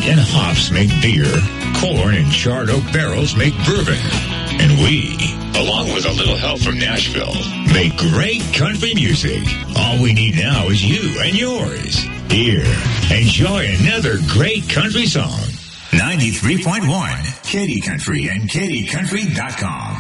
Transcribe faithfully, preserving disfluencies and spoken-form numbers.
and hops make beer. Corn and charred oak barrels make bourbon. And we, along with a little help from Nashville, make great country music. All we need now is you and yours. Here, enjoy another great country song. ninety-three point one, Katy Country and Katy Country dot com.